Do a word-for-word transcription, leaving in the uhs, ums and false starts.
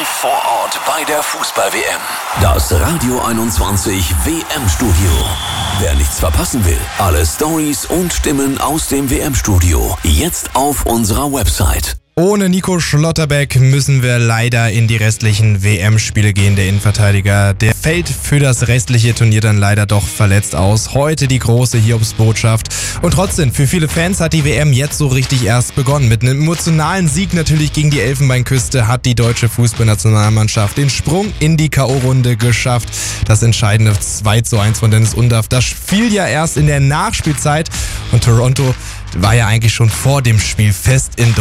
Live vor Ort bei der Fußball-W M. Das Radio einundzwanzig W M-Studio. Wer nichts verpassen will, alle Stories und Stimmen aus dem W M-Studio jetzt auf unserer Website. Ohne Nico Schlotterbeck müssen wir leider in die restlichen W M-Spiele gehen. Der Innenverteidiger, der fällt für das restliche Turnier dann leider doch verletzt aus. Heute die große Hiobsbotschaft. Und trotzdem, für viele Fans hat die W M jetzt so richtig erst begonnen. Mit einem emotionalen Sieg natürlich gegen die Elfenbeinküste hat die deutsche Fußballnationalmannschaft den Sprung in die K O-Runde geschafft. Das entscheidende zwei zu eins von Dennis Undaff, das fiel ja erst in der Nachspielzeit. Und Toronto war ja eigentlich schon vor dem Spiel fest in